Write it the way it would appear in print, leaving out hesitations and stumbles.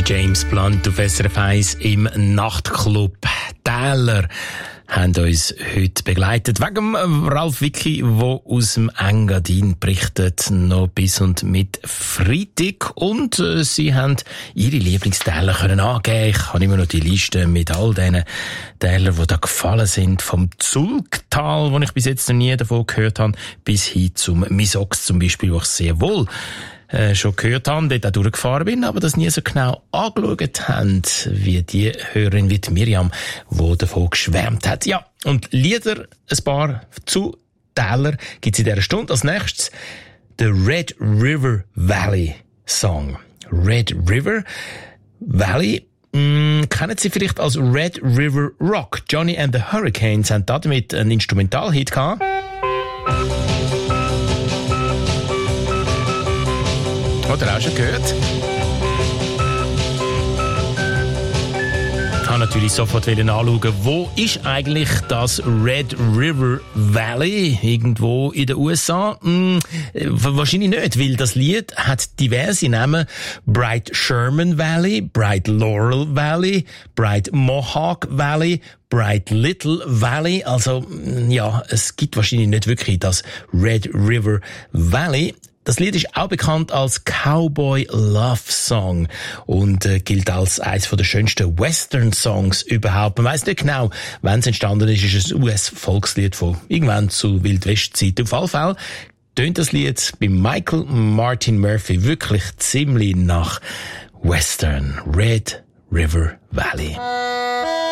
James Blunt auf SRF 1 im Nachtclub. Täler haben uns heute begleitet. Wegen Ralf Wicki, der aus dem Engadin berichtet, noch bis und mit Freitag. Und sie haben ihre Lieblingstäler können angeben. Ich habe immer noch die Liste mit all diesen Tälern, die da gefallen sind. Vom Zulgtal, wo ich bis jetzt noch nie davon gehört habe, bis hin zum Misox zum Beispiel, wo ich sehr wohl schon gehört haben, dort auch durchgefahren bin, aber das nie so genau angeschaut haben, wie die Hörerin, wie die Miriam, die davon geschwärmt hat. Ja, und Lieder, ein paar zu Täler gibt's in dieser Stunde. Als nächstes der Red River Valley Song. Red River Valley, kennen Sie vielleicht als Red River Rock. Johnny and the Hurricanes haben damit einen Instrumentalhit gehabt. Hat er auch schon gehört? Ich habe natürlich sofort anschauen, wo ist eigentlich das Red River Valley? Irgendwo in den USA? Wahrscheinlich nicht, weil das Lied hat diverse Namen. Bright Sherman Valley, Bright Laurel Valley, Bright Mohawk Valley, Bright Little Valley. Also, ja, es gibt wahrscheinlich nicht wirklich das Red River Valley. Das Lied ist auch bekannt als Cowboy Love Song und gilt als eines der schönsten Western-Songs überhaupt. Man weiss nicht genau, wann es entstanden ist. Es ist ein US-Volkslied von irgendwann zu Wildwest-Zeit. Auf jeden Fall tönt das Lied bei Michael Martin Murphey wirklich ziemlich nach Western. Red River Valley.